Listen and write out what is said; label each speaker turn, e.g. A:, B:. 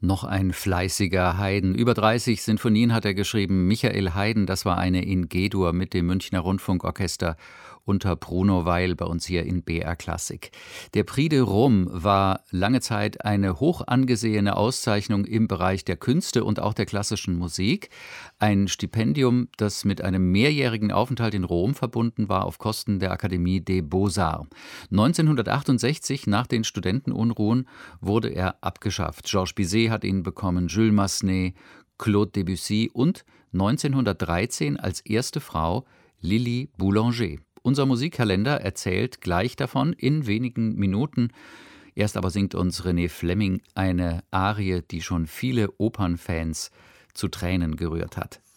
A: Noch ein fleißiger Haydn. Über 30 Sinfonien hat er geschrieben. Michael Haydn, das war eine in G-Dur mit dem Münchner Rundfunkorchester unter Bruno Weil bei uns hier in BR Klassik. Der Prix de Rome war lange Zeit eine hoch angesehene Auszeichnung im Bereich der Künste und auch der klassischen Musik. Ein Stipendium, das mit einem mehrjährigen Aufenthalt in Rom verbunden war auf Kosten der Akademie des Beaux-Arts. 1968, nach den Studentenunruhen, wurde er abgeschafft. Georges Bizet hat ihn bekommen, Jules Massenet, Claude Debussy und 1913 als erste Frau Lili Boulanger. Unser Musikkalender erzählt gleich davon in wenigen Minuten. Erst aber singt uns René Fleming eine Arie, die schon viele Opernfans zu Tränen gerührt hat.